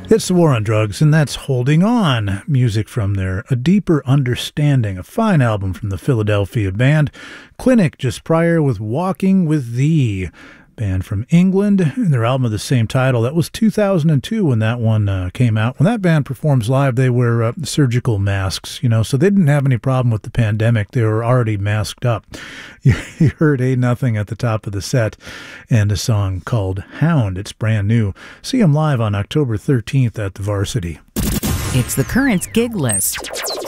It's the War on Drugs, and that's Holding On. Music from their A Deeper Understanding, a fine album from the Philadelphia band. Clinic just prior with Walking with Thee, band from England, and their album of the same title. That was 2002 when that one came out. When that band performs live, they wear surgical masks, so they didn't have any problem with the pandemic. They were already masked up. You heard A Nothing at the top of the set and a song called Hound. It's brand new. See them live on October 13th at the Varsity. It's the Currents gig list.